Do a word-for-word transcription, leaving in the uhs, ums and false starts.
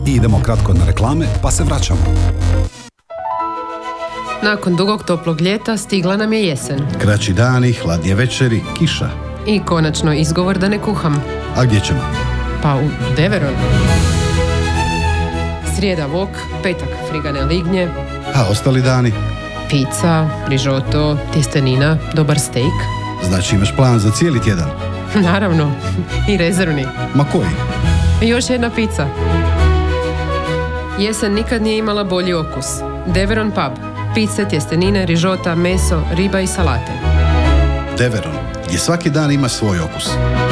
I idemo kratko na reklame, pa se vraćamo. Nakon dugog toplog ljeta stigla nam je jesen. Kraći dani, hladnije večeri, kiša. I konačno izgovor da ne kuham. A gdje ćemo? Pa u Deveron. Srijeda vok, petak frigane lignje, A ostali dani? pizza, rižoto, tjestenina, dobar steak. Znači imaš plan za cijeli tjedan? Naravno, i rezervni. Ma koji? I još jedna pizza. Jesen nikad nije imala bolji okus. Deveron pub. Pizze, tjestenine, rižota, meso, riba i salate. Deveron, gdje svaki dan ima svoj okus.